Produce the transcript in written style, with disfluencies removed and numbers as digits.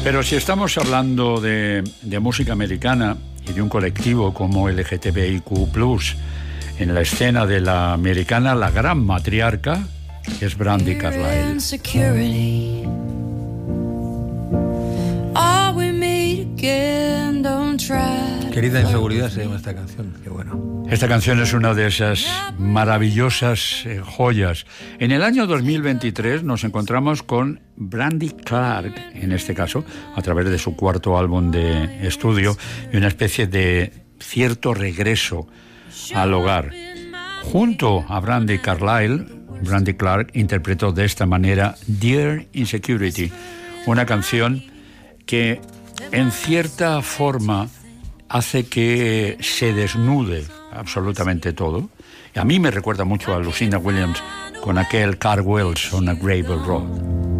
Pero si estamos hablando de música americana y de un colectivo como LGTBIQ+, en la escena de la americana, la gran matriarca es Brandi Carlile. Querida inseguridad se llama esta canción. Qué bueno. Esta canción es una de esas maravillosas joyas. En el año 2023 nos encontramos con Brandi Clark, en este caso, a través de su cuarto álbum de estudio, y una especie de cierto regreso al hogar. Junto a Brandi Carlile, Brandi Clark interpretó de esta manera Dear Insecurity, una canción que en cierta forma hace que se desnude absolutamente todo. A mí me recuerda mucho a Lucinda Williams con aquel Car Wells on a Gravel Road.